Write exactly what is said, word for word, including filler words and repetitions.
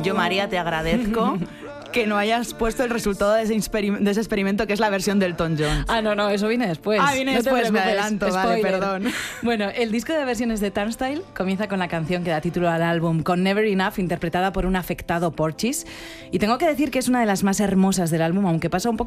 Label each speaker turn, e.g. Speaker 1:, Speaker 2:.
Speaker 1: Yo, María, te agradezco que no hayas puesto el resultado de ese, experim- de ese experimento, que es la versión del Elton John.
Speaker 2: Ah, no, no, eso viene después.
Speaker 1: Ah, viene
Speaker 2: No te
Speaker 1: después, me
Speaker 2: preocupes,
Speaker 1: adelanto, vale,
Speaker 2: spoiler.
Speaker 1: perdón.
Speaker 2: Bueno, el disco de versiones de Turnstile comienza con la canción que da título al álbum, con Never Enough, interpretada por un afectado Porches. Y tengo que decir que es una de las más hermosas del álbum, aunque pasa un poco